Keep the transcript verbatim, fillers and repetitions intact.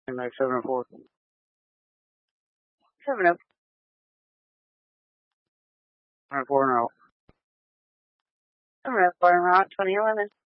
And like seven oh four. seven oh. seven oh four and out. seven oh four and out, twenty eleven.